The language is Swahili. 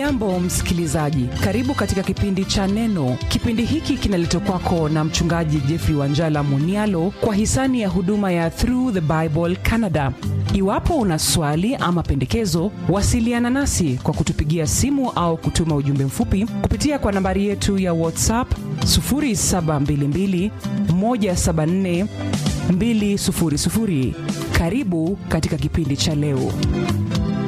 Hujambo msikilizaji, karibu katika kipindi cha Neno. Kipindi hiki kinaletwa kwako na mchungaji Jeffrey Wanjala Munialo kwa hisani ya huduma ya Through the Bible Canada. Iwapo una swali ama pendekezo, wasiliana nasi kwa kutupigia simu au kutuma ujumbe mfupi kupitia kwa nambari yetu ya WhatsApp 0722 174 200. Karibu katika kipindi cha leo.